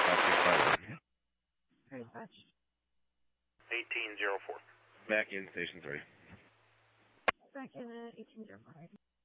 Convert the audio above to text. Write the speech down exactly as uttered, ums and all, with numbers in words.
Very much. eighteen zero four. Back in, station three. Back in at eighteen zero five.